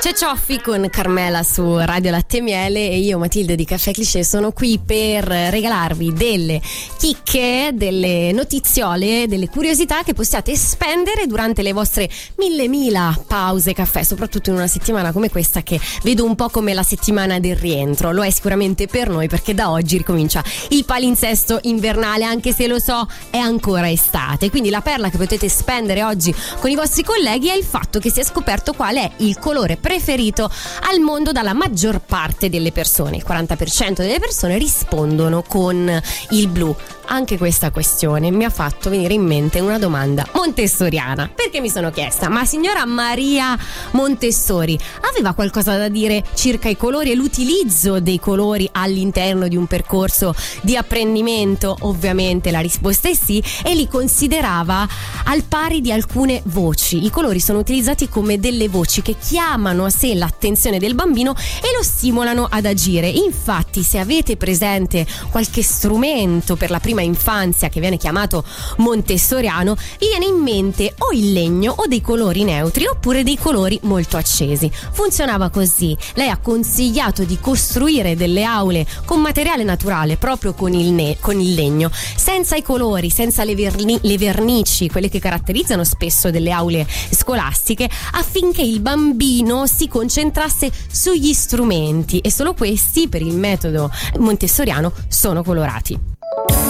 C'è Cioffi con Carmela su Radio Latte e Miele e io, Matilde di Caffè Cliché, sono qui per regalarvi delle chicche, delle notiziole, delle curiosità che possiate spendere durante le vostre mille pause caffè, soprattutto in una settimana come questa che vedo un po' come la settimana del rientro. Lo è sicuramente per noi perché da oggi ricomincia il palinsesto invernale, anche se lo so è ancora estate. Quindi la perla che potete spendere oggi con i vostri colleghi è il fatto che si è scoperto qual è il colore preferito al mondo dalla maggior parte delle persone. Il 40% delle persone rispondono con il blu. Anche questa questione mi ha fatto venire in mente una domanda montessoriana, perché mi sono chiesta: ma signora Maria Montessori aveva qualcosa da dire circa i colori e l'utilizzo dei colori all'interno di un percorso di apprendimento? Ovviamente la risposta è sì, e li considerava al pari di alcune voci. I colori sono utilizzati come delle voci che chiamano a sé l'attenzione del bambino e lo stimolano ad agire. Infatti, se avete presente qualche strumento per la prima infanzia che viene chiamato montessoriano, vi viene in mente o il legno o dei colori neutri oppure dei colori molto accesi. Funzionava così: lei ha consigliato di costruire delle aule con materiale naturale, proprio con il legno, senza i colori, senza le vernici, quelle che caratterizzano spesso delle aule scolastiche, affinché il bambino si concentrasse sugli strumenti, e solo questi, per il metodo montessoriano, sono colorati.